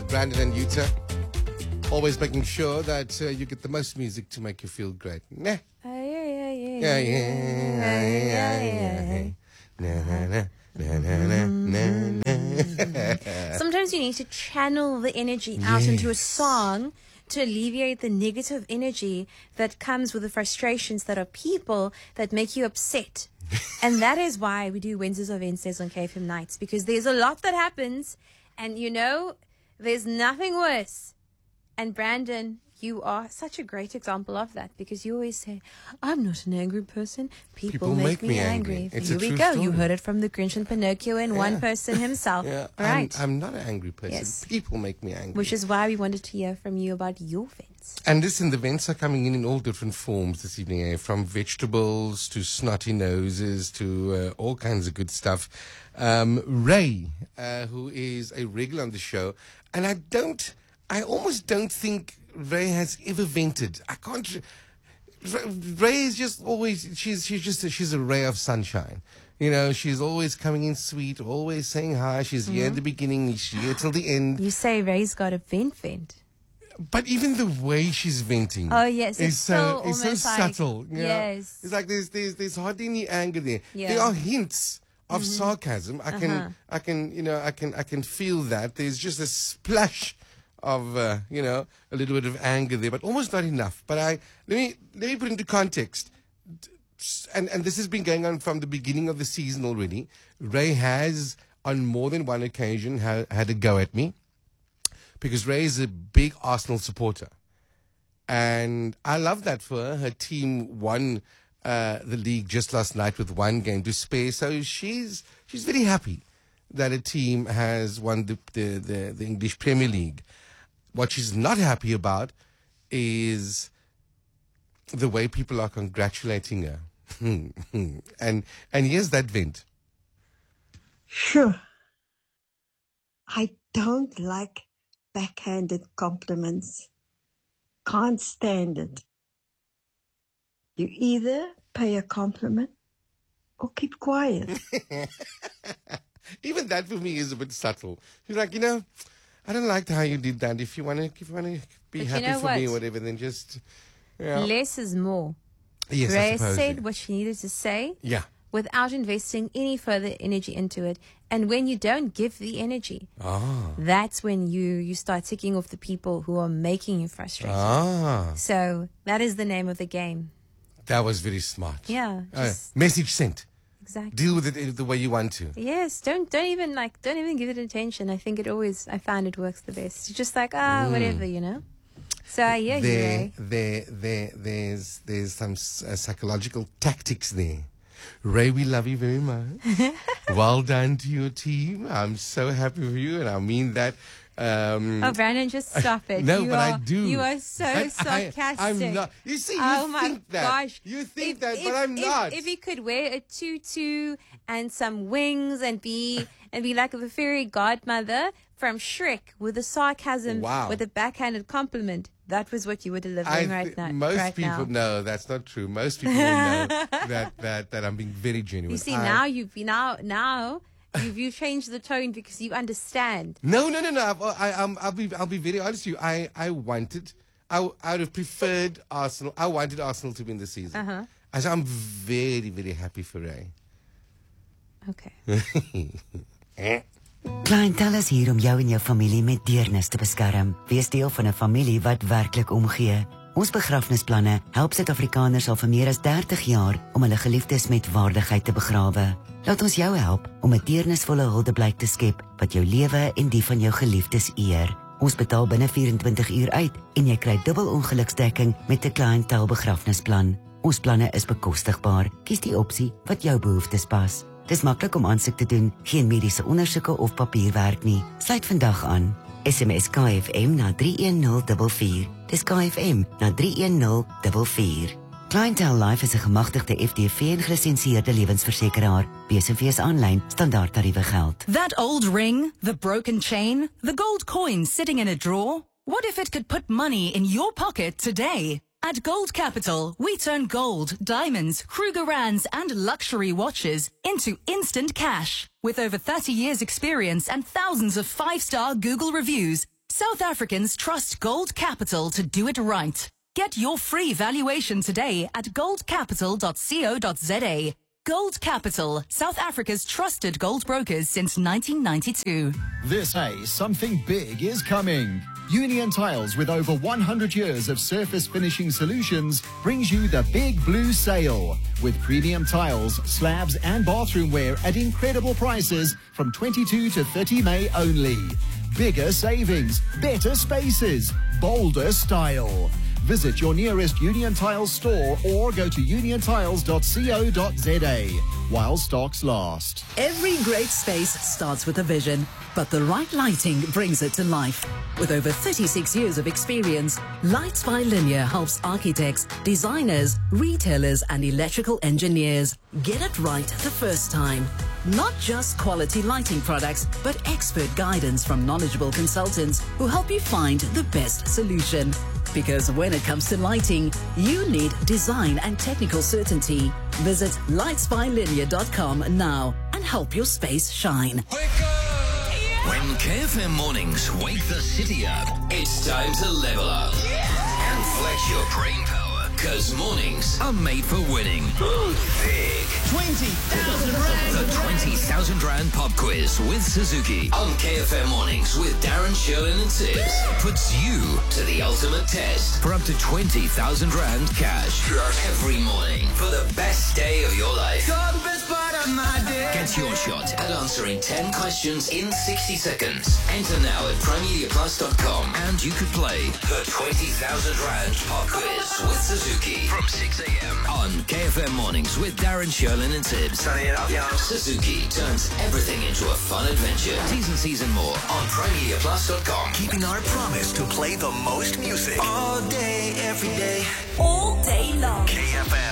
Brandon and Yuta. Always making sure that you get the most music to make you feel great. Nah. Sometimes you need to channel the energy out into a song to alleviate the negative energy that comes with the frustrations that are people that make you upset. And that is why we do Wednesdays or Wednesdays on KFM Nights, because there's a lot that happens, and there's nothing worse. And Brandon, you are such a great example of that, because you always say, I'm not an angry person. People make me angry. It's Here a we true go. story. You heard it from the Grinch and Pinocchio in one person himself. Right. I'm not an angry person. Yes. People make me angry. Which is why we wanted to hear from you about your vents. And listen, the vents are coming in all different forms this evening, from vegetables to snotty noses to all kinds of good stuff. Ray, who is a regular on the show, and I almost don't think Ray has ever vented. I can't. Ray is just always, she's a ray of sunshine. She's always coming in sweet, always saying hi. She's here at the beginning, she's here till the end. You say Ray's got a vent. But even the way she's venting, oh yes, is so like, subtle. Yes, it's like there's hardly any anger there. Yeah. There are hints of sarcasm. I can feel that. There's just a splash of a little bit of anger there, but almost not enough. But let me put into context. And this has been going on from the beginning of the season already. Ray has, on more than one occasion, had a go at me, because Ray is a big Arsenal supporter. And I love that for her. Her team won the league just last night with one game to spare. So she's very happy that a team has won the English Premier League. What she's not happy about is the way people are congratulating her. and here's that vent. Sure. I don't like backhanded compliments. Can't stand it. You either pay a compliment or keep quiet. Even that for me is a bit subtle. She's like, I don't like how you did that. If you want to be happy for me or whatever, then just less is more. Yes, Ray said what she needed to say. Yeah. Without investing any further energy into it. And when you don't give the energy, that's when you start ticking off the people who are making you frustrated. So that is the name of the game. That was very smart. Yeah. Message sent. Exactly. Deal with it the way you want to. Yes. Don't even give it attention. I think I find it works the best. You're just like, whatever, So I hear you, Ray. There's some psychological tactics there. Ray, we love you very much. Well done to your team. I'm so happy for you, and I mean that. Brandon, just stop it. No, I do. You are so sarcastic. I'm not. You see, you think that. Gosh. You think that, but I'm not. If he could wear a tutu and some wings and be like a fairy godmother from Shrek with a sarcasm, with a backhanded compliment, that was what you were delivering right now. Most people know that's not true. Most people will know that I'm being very genuine. You see, you've changed the tone because you understand. No. I'll be very honest with you. I would have preferred Arsenal. I wanted Arsenal to win the season. So I'm very, very happy for Ray. Okay. Clientele is hier om jou en jou familie met deernis te beskerm. Wees deel van 'n familie wat werklik omgee. Ons begrafnisplanne help Suid-Afrikaners al vir meer as 30 jaar om hulle geliefdes met waardigheid te begrawe. Laat ons jou help om 'n deernisvolle huldeblyk te skep wat jou lewe en die van jou geliefdes eer. Ons betaal binne 24 uur uit en jy kry dubbel ongeluksdekking met 'n cliëntel begrafnisplan. Ons planne is bekostigbaar. Kies die opsie wat jou behoeftes pas. Dis maklik om aansoek te doen, geen mediese ondersoeke of papierwerk nie. Sluit vandag aan. SMS KFM na 31044. Dis KFM na 31044. Clientele Life is 'n gemagtigde FDV en gelisensieerde lewensversekeraar. BSV's aanlyn standaard tariewe geld. That old ring, the broken chain, the gold coin sitting in a drawer. What if it could put money in your pocket today? At Gold Capital, we turn gold, diamonds, Krugerrands and luxury watches into instant cash. With over 30 years experience and thousands of 5-star Google reviews, South Africans trust Gold Capital to do it right. Get your free valuation today at goldcapital.co.za. Gold Capital, South Africa's trusted gold brokers since 1992. This day, something big is coming. Union Tiles, with over 100 years of surface finishing solutions, brings you the Big Blue Sale. With premium tiles, slabs and bathroom wear at incredible prices from 22 to 30 May only. Bigger savings, better spaces, bolder style. Visit your nearest Union Tiles store or go to uniontiles.co.za while stocks last. Every great space starts with a vision, but the right lighting brings it to life. With over 36 years of experience, Lights by Linear helps architects, designers, retailers, and electrical engineers get it right the first time. Not just quality lighting products, but expert guidance from knowledgeable consultants who help you find the best solution. Because when it comes to lighting, you need design and technical certainty. Visit lightsbylinear.com now and help your space shine. When KFM mornings wake the city up, it's time to level up and flex your brain power. Because mornings are made for winning. Big. 20,000 Rand. The 20,000 Rand Pop Quiz with Suzuki on KFM mornings with Darren, Sherlin and Tibbs puts you to the ultimate test for up to 20,000 Rand cash every morning for the best day of your life. The best part of my day. Get your shot at answering 10 questions in 60 seconds. Enter now at primediaplus.com and you could play the 20,000 Rand Pop Quiz with Suzuki from 6 a.m. on KFM mornings with Darren, Sherlin and Tibbs. Turning it up, y'all. Suzuki turns everything into a fun adventure. T's and C's and more on primediaplus.com. Keeping our promise to play the most music All day, every day. All day long. KFM.